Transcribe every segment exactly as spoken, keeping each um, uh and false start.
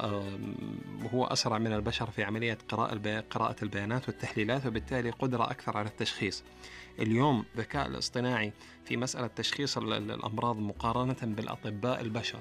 وهو أسرع من البشر في عملية قراءة البيانات والتحليلات، وبالتالي قدرة أكثر على التشخيص. اليوم الذكاء الاصطناعي في مسألة تشخيص الأمراض مقارنة بالأطباء البشر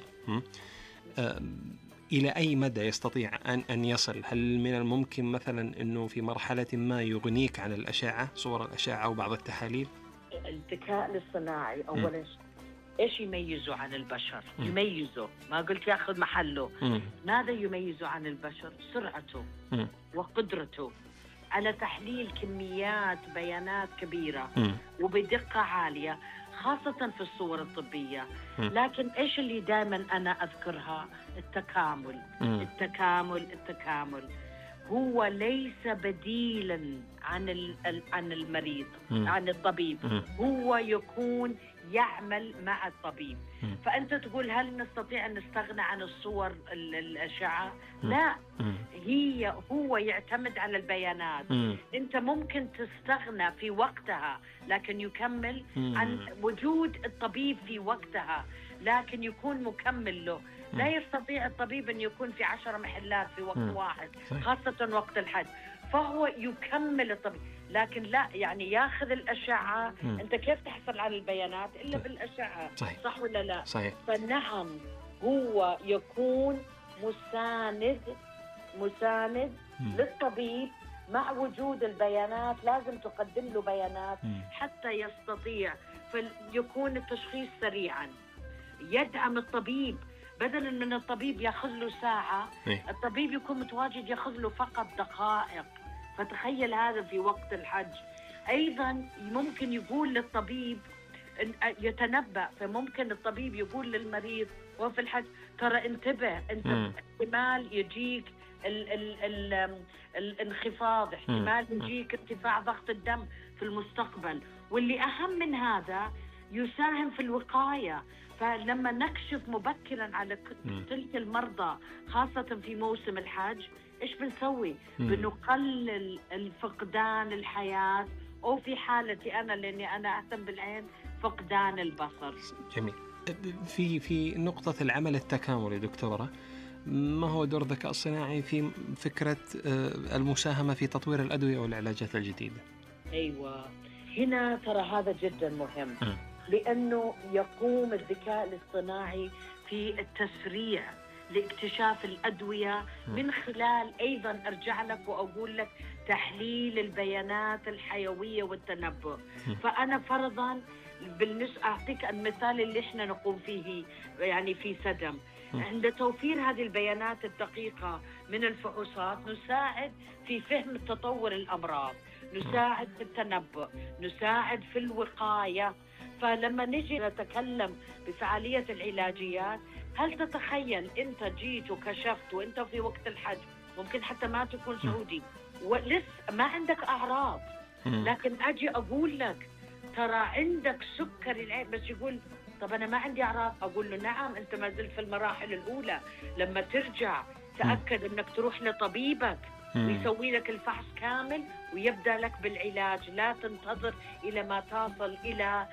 إلى أي مدى يستطيع أن أن يصل؟ هل من الممكن مثلا أنه في مرحلة ما يغنيك عن الأشعة، صور الأشعة وبعض التحاليل؟ الذكاء الاصطناعي أولا إيش يميزه عن البشر؟ م. يميزه، ما قلت يأخذ محله. م. ماذا يميزه عن البشر؟ سرعته م. وقدرته على تحليل كميات بيانات كبيرة م. وبدقة عالية، خاصة في الصور الطبية. م. لكن إيش اللي دائما أنا أذكرها؟ التكامل. م. التكامل التكامل هو ليس بديلا عن عن المريض، م. عن الطبيب. م. هو يكون يعمل مع الطبيب. م. فأنت تقول هل نستطيع أن نستغنى عن الصور الأشعة؟ م. لا، م. هي هو يعتمد على البيانات. م. أنت ممكن تستغنى في وقتها، لكن يكمل م. عن وجود الطبيب في وقتها، لكن يكون مكمل له. لا يستطيع الطبيب أن يكون في عشر محلات في وقت م. واحد، خاصة وقت الحج، فهو يكمل الطبيب. لكن لا، يعني ياخذ الأشعة. م. أنت كيف تحصل على البيانات إلا بالأشعة؟ صحيح. صح ولا لا؟ صحيح. فنعم هو يكون مساند مساند م. للطبيب. مع وجود البيانات لازم تقدم له بيانات م. حتى يستطيع، فيكون التشخيص سريعا. يدعم الطبيب، بدلا من الطبيب ياخذ له ساعة، إيه؟ الطبيب يكون متواجد ياخذ له فقط دقائق. فتخيل هذا في وقت الحج. أيضا ممكن يقول للطبيب يتنبأ، فممكن الطبيب يقول للمريض وفي الحج ترى انتبه، انت احتمال يجيك ال ال ال الانخفاض، احتمال يجيك ارتفاع ضغط الدم في المستقبل. واللي أهم من هذا يساهم في الوقاية. فلما نكشف مبكرا على تلك المرضى خاصة في موسم الحج، إيش بنسوي؟ بنقلل الفقدان الحياة، أو في حالتي أنا لأني أنا أهتم بالعين فقدان البصر. جميل. في في نقطة العمل التكاملي دكتورة، ما هو دور الذكاء الصناعي في فكرة المساهمة في تطوير الأدوية والعلاجات الجديدة؟ أيوة، هنا ترى هذا جدا مهم. م. لأنه يقوم الذكاء الاصطناعي في التسريع لاكتشاف الأدوية من خلال أيضا أرجع لك وأقول لك تحليل البيانات الحيوية والتنبؤ. فأنا فرضا بالنسبة أعطيك المثال اللي إحنا نقوم فيه يعني في سدم، عند توفير هذه البيانات الدقيقة من الفحوصات نساعد في فهم تطور الأمراض، نساعد في التنبؤ، نساعد في الوقاية. فلما نجي نتكلم بفعالية العلاجيات، هل تتخيل أنت جيت وكشفت وأنت في وقت الحج، ممكن حتى ما تكون سعودي ولسه ما عندك أعراض، لكن أجي أقول لك ترى عندك سكر العين، بس يقول طب أنا ما عندي أعراض، أقول له نعم أنت ما زلت في المراحل الأولى. لما ترجع تأكد أنك تروح لطبيبك ويسوي لك الفحص كامل ويبدأ لك بالعلاج، لا تنتظر إلى ما تصل إلى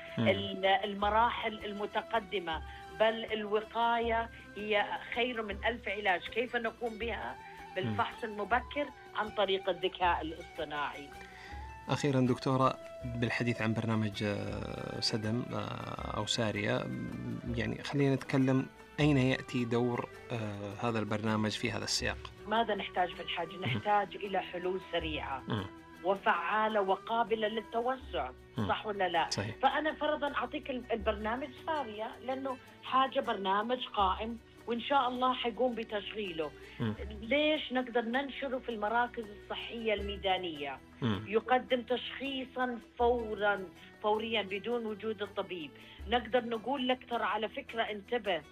المراحل المتقدمة، بل الوقاية هي خير من ألف علاج. كيف نقوم بها؟ بالفحص المبكر عن طريق الذكاء الاصطناعي. أخيرا دكتورة، بالحديث عن برنامج سدم أو سارية، يعني خلينا نتكلم أين يأتي دور آه هذا البرنامج في هذا السياق؟ ماذا نحتاج في الحج؟ نحتاج إلى حلول سريعة م. وفعالة وقابلة للتوسع. م. صح ولا لا؟ صحيح. فأنا فرضا أعطيك البرنامج سارية لأنه حاجة برنامج قائم وإن شاء الله حيقوم بتشغيله. م. ليش نقدر ننشره في المراكز الصحية الميدانية؟ م. يقدم تشخيصا فورا فوريا بدون وجود الطبيب. نقدر نقول لك ترى على فكرة انتبه،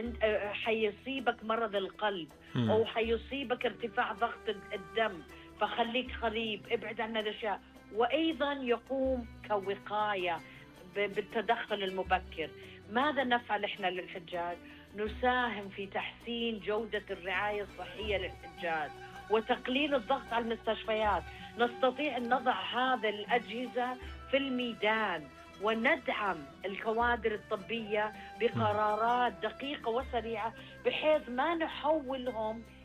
حيصيبك مرض القلب م. أو حيصيبك ارتفاع ضغط الدم، فخليك قريب، ابعد عن الأشياء. وأيضا يقوم كوقاية بالتدخل المبكر. ماذا نفعل إحنا للحجاج؟ نساهم في تحسين جودة الرعاية الصحية للحجاج وتقليل الضغط على المستشفيات. نستطيع أن نضع هذه الأجهزة في الميدان وندعم الكوادر الطبية بقرارات دقيقة وسريعة، بحيث ما نحولهم